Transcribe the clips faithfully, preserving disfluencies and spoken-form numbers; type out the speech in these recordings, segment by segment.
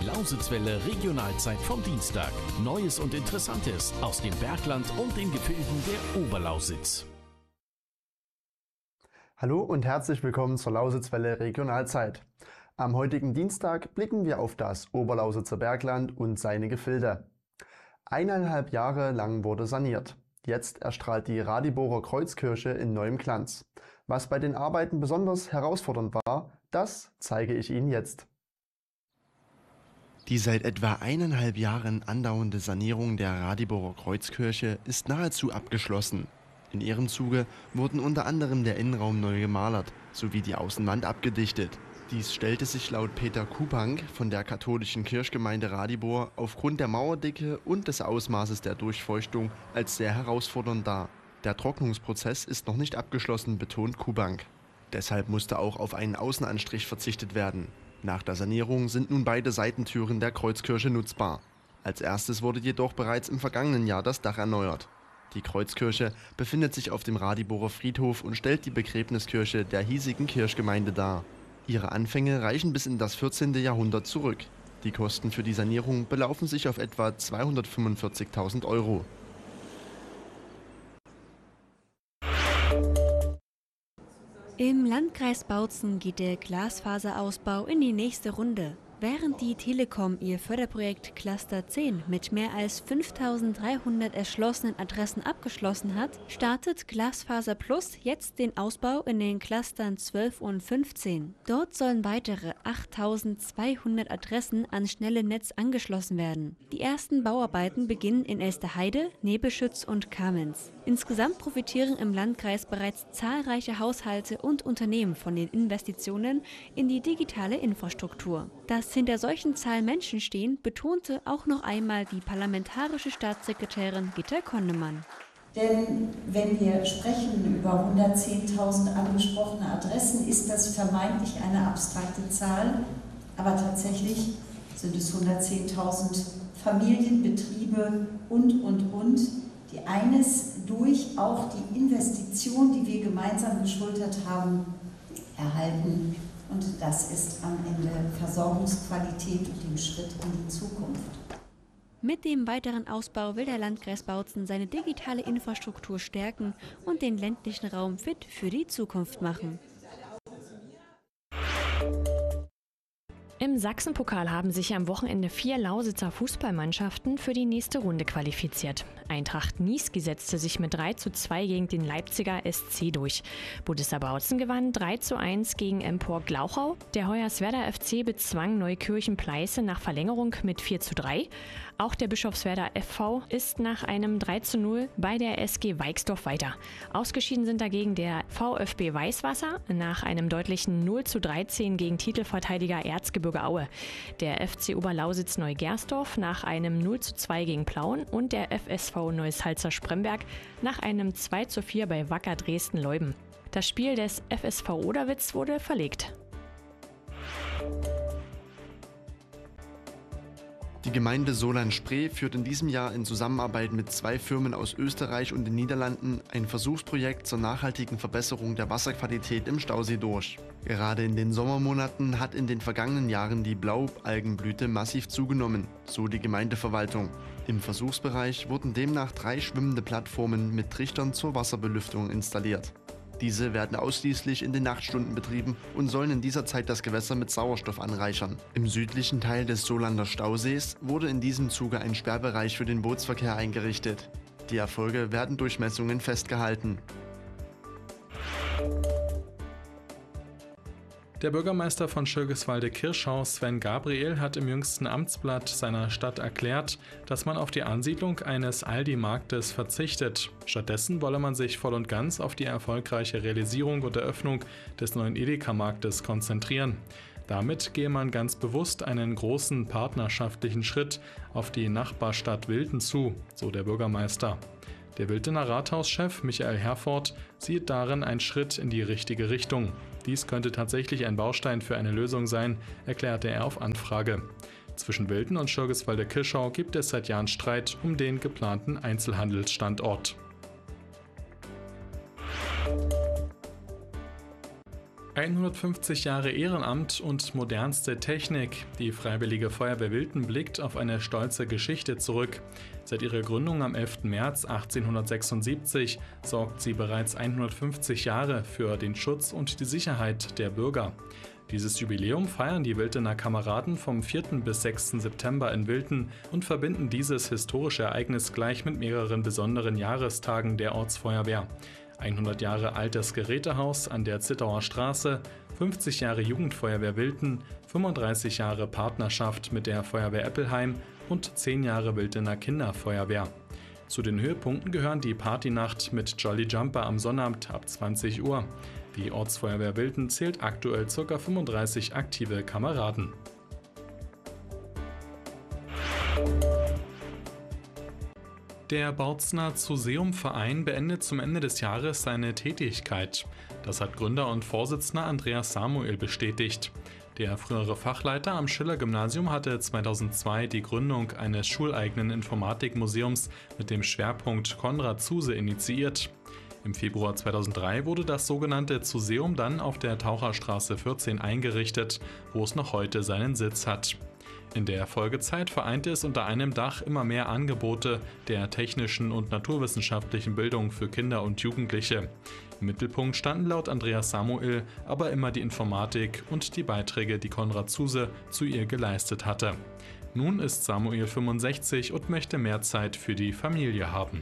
Lausitzwelle Regionalzeit vom Dienstag. Neues und Interessantes aus dem Bergland und den Gefilden der Oberlausitz. Hallo und herzlich willkommen zur Lausitzwelle Regionalzeit. Am heutigen Dienstag blicken wir auf das Oberlausitzer Bergland und seine Gefilde. Eineinhalb Jahre lang wurde saniert. Jetzt erstrahlt die Radiborer Kreuzkirche in neuem Glanz. Was bei den Arbeiten besonders herausfordernd war, das zeige ich Ihnen jetzt. Die seit etwa eineinhalb Jahren andauernde Sanierung der Radiborer Kreuzkirche ist nahezu abgeschlossen. In ihrem Zuge wurden unter anderem der Innenraum neu gemalert, sowie die Außenwand abgedichtet. Dies stellte sich laut Peter Kupank von der katholischen Kirchgemeinde Radibor aufgrund der Mauerdicke und des Ausmaßes der Durchfeuchtung als sehr herausfordernd dar. Der Trocknungsprozess ist noch nicht abgeschlossen, betont Kupank. Deshalb musste auch auf einen Außenanstrich verzichtet werden. Nach der Sanierung sind nun beide Seitentüren der Kreuzkirche nutzbar. Als erstes wurde jedoch bereits im vergangenen Jahr das Dach erneuert. Die Kreuzkirche befindet sich auf dem Radiborer Friedhof und stellt die Begräbniskirche der hiesigen Kirchgemeinde dar. Ihre Anfänge reichen bis in das vierzehnte Jahrhundert zurück. Die Kosten für die Sanierung belaufen sich auf etwa zweihundertfünfundvierzigtausend Euro. Im Landkreis Bautzen geht der Glasfaserausbau in die nächste Runde. Während die Telekom ihr Förderprojekt Cluster zehn mit mehr als fünftausenddreihundert erschlossenen Adressen abgeschlossen hat, startet Glasfaser Plus jetzt den Ausbau in den Clustern zwölf und fünfzehn. Dort sollen weitere achttausendzweihundert Adressen ans schnelle Netz angeschlossen werden. Die ersten Bauarbeiten beginnen in Elsterheide, Nebelschütz und Kamenz. Insgesamt profitieren im Landkreis bereits zahlreiche Haushalte und Unternehmen von den Investitionen in die digitale Infrastruktur. Dass hinter solchen Zahlen Menschen stehen, betonte auch noch einmal die parlamentarische Staatssekretärin Gitta Konnemann. Denn wenn wir sprechen über hundertzehntausend angesprochene Adressen, ist das vermeintlich eine abstrakte Zahl, aber tatsächlich sind es hundertzehntausend Familien, Betriebe und, und, und, die eines durch auch die Investition, die wir gemeinsam geschultert haben, erhalten. Und das ist am Ende Versorgungsqualität und den Schritt in die Zukunft. Mit dem weiteren Ausbau will der Landkreis Bautzen seine digitale Infrastruktur stärken und den ländlichen Raum fit für die Zukunft machen. Im Sachsenpokal haben sich am Wochenende vier Lausitzer Fußballmannschaften für die nächste Runde qualifiziert. Eintracht Niesky setzte sich mit drei zu zwei gegen den Leipziger S C durch. Budissa Bautzen gewann drei zu eins gegen Empor Glauchau. Der Hoyerswerda F C bezwang Neukirchen Pleiße nach Verlängerung mit vier zu drei. Auch der Bischofswerda F V ist nach einem drei zu null bei der S G Weixdorf weiter. Ausgeschieden sind dagegen der VfB Weißwasser nach einem deutlichen null zu dreizehn gegen Titelverteidiger Erzgebirge Aue. Der F C Oberlausitz Neugersdorf nach einem null zu zwei gegen Plauen und der F S V Neusalzer Spremberg nach einem zwei zu vier bei Wacker Dresden-Leuben. Das Spiel des F S V Oderwitz wurde verlegt. Die Gemeinde Solan-Spree führt in diesem Jahr in Zusammenarbeit mit zwei Firmen aus Österreich und den Niederlanden ein Versuchsprojekt zur nachhaltigen Verbesserung der Wasserqualität im Stausee durch. Gerade in den Sommermonaten hat in den vergangenen Jahren die Blaualgenblüte massiv zugenommen, so die Gemeindeverwaltung. Im Versuchsbereich wurden demnach drei schwimmende Plattformen mit Trichtern zur Wasserbelüftung installiert. Diese werden ausschließlich in den Nachtstunden betrieben und sollen in dieser Zeit das Gewässer mit Sauerstoff anreichern. Im südlichen Teil des Solander Stausees wurde in diesem Zuge ein Sperrbereich für den Bootsverkehr eingerichtet. Die Erfolge werden durch Messungen festgehalten. Der Bürgermeister von Schirgiswalde-Kirschau, Sven Gabriel, hat im jüngsten Amtsblatt seiner Stadt erklärt, dass man auf die Ansiedlung eines Aldi-Marktes verzichtet. Stattdessen wolle man sich voll und ganz auf die erfolgreiche Realisierung und Eröffnung des neuen Edeka-Marktes konzentrieren. Damit gehe man ganz bewusst einen großen partnerschaftlichen Schritt auf die Nachbarstadt Wilten zu, so der Bürgermeister. Der Wiltener Rathauschef Michael Herford sieht darin einen Schritt in die richtige Richtung. Dies könnte tatsächlich ein Baustein für eine Lösung sein, erklärte er auf Anfrage. Zwischen Wilten und Schirgiswalde-Kirschau gibt es seit Jahren Streit um den geplanten Einzelhandelsstandort. hundertfünfzig Jahre Ehrenamt und modernste Technik. Die Freiwillige Feuerwehr Wilten blickt auf eine stolze Geschichte zurück. Seit ihrer Gründung am elften März achtzehnhundertsechsundsiebzig sorgt sie bereits hundertfünfzig Jahre für den Schutz und die Sicherheit der Bürger. Dieses Jubiläum feiern die Wiltener Kameraden vom vierten bis sechsten September in Wilten und verbinden dieses historische Ereignis gleich mit mehreren besonderen Jahrestagen der Ortsfeuerwehr. hundert Jahre altes Gerätehaus an der Zittauer Straße, fünfzig Jahre Jugendfeuerwehr Wilten, fünfunddreißig Jahre Partnerschaft mit der Feuerwehr Eppelheim und zehn Jahre Wiltener Kinderfeuerwehr. Zu den Höhepunkten gehören die Partynacht mit Jolly Jumper am Sonnabend ab zwanzig Uhr. Die Ortsfeuerwehr Wilten zählt aktuell ca. fünfunddreißig aktive Kameraden. Der Bautzner Zuseum-Verein beendet zum Ende des Jahres seine Tätigkeit. Das hat Gründer und Vorsitzender Andreas Samuel bestätigt. Der frühere Fachleiter am Schiller-Gymnasium hatte zweitausendzwei die Gründung eines schuleigenen Informatikmuseums mit dem Schwerpunkt Konrad Zuse initiiert. Im Februar zweitausenddrei wurde das sogenannte Zuseum dann auf der Taucherstraße vierzehn eingerichtet, wo es noch heute seinen Sitz hat. In der Folgezeit vereinte es unter einem Dach immer mehr Angebote der technischen und naturwissenschaftlichen Bildung für Kinder und Jugendliche. Im Mittelpunkt standen laut Andreas Samuel aber immer die Informatik und die Beiträge, die Konrad Zuse zu ihr geleistet hatte. Nun ist Samuel fünfundsechzig und möchte mehr Zeit für die Familie haben.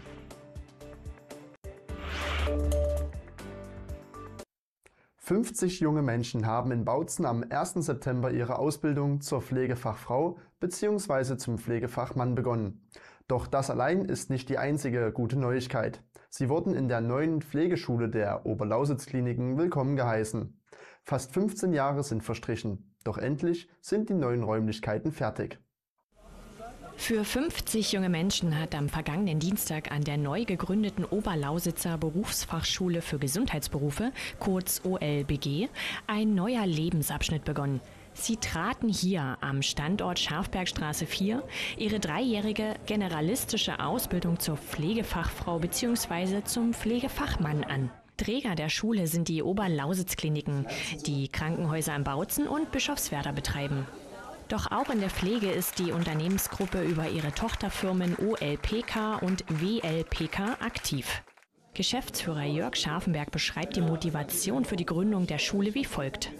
fünfzig junge Menschen haben in Bautzen am ersten September ihre Ausbildung zur Pflegefachfrau bzw. zum Pflegefachmann begonnen. Doch das allein ist nicht die einzige gute Neuigkeit. Sie wurden in der neuen Pflegeschule der Oberlausitz-Kliniken willkommen geheißen. Fast fünfzehn Jahre sind verstrichen, doch endlich sind die neuen Räumlichkeiten fertig. Für fünfzig junge Menschen hat am vergangenen Dienstag an der neu gegründeten Oberlausitzer Berufsfachschule für Gesundheitsberufe, kurz O L B G, ein neuer Lebensabschnitt begonnen. Sie traten hier am Standort Schafbergstraße vier ihre dreijährige generalistische Ausbildung zur Pflegefachfrau bzw. zum Pflegefachmann an. Träger der Schule sind die Oberlausitz-Kliniken, die Krankenhäuser in Bautzen und Bischofswerda betreiben. Doch auch in der Pflege ist die Unternehmensgruppe über ihre Tochterfirmen O L P K und W L P K aktiv. Geschäftsführer Jörg Scharfenberg beschreibt die Motivation für die Gründung der Schule wie folgt.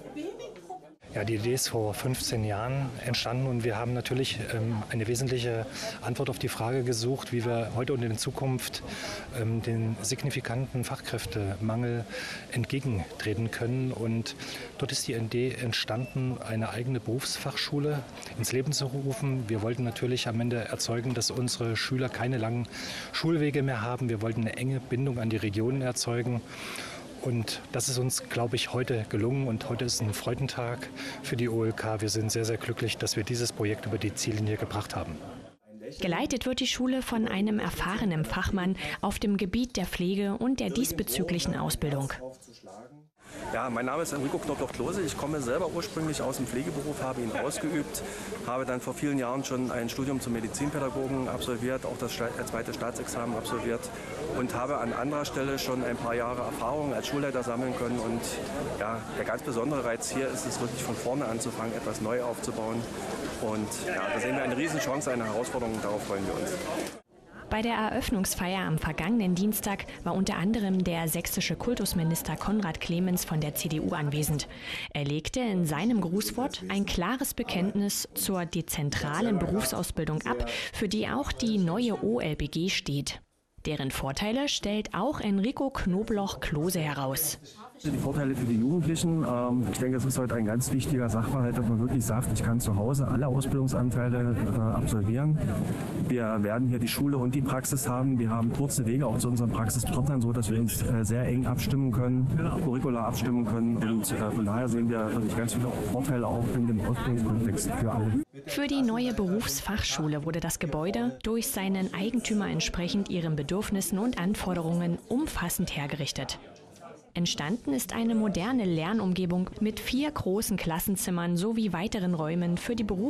Ja, die Idee ist vor fünfzehn Jahren entstanden und wir haben natürlich ähm, eine wesentliche Antwort auf die Frage gesucht, wie wir heute und in Zukunft ähm, den signifikanten Fachkräftemangel entgegentreten können. Und dort ist die Idee entstanden, eine eigene Berufsfachschule ins Leben zu rufen. Wir wollten natürlich am Ende erzeugen, dass unsere Schüler keine langen Schulwege mehr haben. Wir wollten eine enge Bindung an die Regionen erzeugen. Und das ist uns, glaube ich, heute gelungen und heute ist ein Freudentag für die O L K. Wir sind sehr, sehr glücklich, dass wir dieses Projekt über die Ziellinie gebracht haben. Geleitet wird die Schule von einem erfahrenen Fachmann auf dem Gebiet der Pflege und der diesbezüglichen Ausbildung. Ja, mein Name ist Enrico Knobloch-Klose. Ich komme selber ursprünglich aus dem Pflegeberuf, habe ihn ausgeübt, habe dann vor vielen Jahren schon ein Studium zum Medizinpädagogen absolviert, auch das zweite Staatsexamen absolviert und habe an anderer Stelle schon ein paar Jahre Erfahrung als Schulleiter sammeln können. Und ja, der ganz besondere Reiz hier ist es wirklich von vorne anzufangen, etwas neu aufzubauen. Und ja, da sehen wir eine Riesenchance, eine Herausforderung, darauf freuen wir uns. Bei der Eröffnungsfeier am vergangenen Dienstag war unter anderem der sächsische Kultusminister Konrad Clemens von der C D U anwesend. Er legte in seinem Grußwort ein klares Bekenntnis zur dezentralen Berufsausbildung ab, für die auch die neue O L B G steht. Deren Vorteile stellt auch Enrico Knobloch-Klose heraus. Die Vorteile für die Jugendlichen, ähm, ich denke, es ist heute ein ganz wichtiger Sachverhalt, dass man wirklich sagt, ich kann zu Hause alle Ausbildungsanteile äh, absolvieren. Wir werden hier die Schule und die Praxis haben. Wir haben kurze Wege auch zu unseren Praxispartnern, so dass wir uns äh, sehr eng abstimmen können, Curricula abstimmen können. Und äh, von daher sehen wir wirklich ganz viele Vorteile auch in dem Ausbildungskontext für alle. Für die neue Berufsfachschule wurde das Gebäude durch seinen Eigentümer entsprechend ihren Bedürfnissen und Anforderungen umfassend hergerichtet. Entstanden ist eine moderne Lernumgebung mit vier großen Klassenzimmern sowie weiteren Räumen für die Berufs-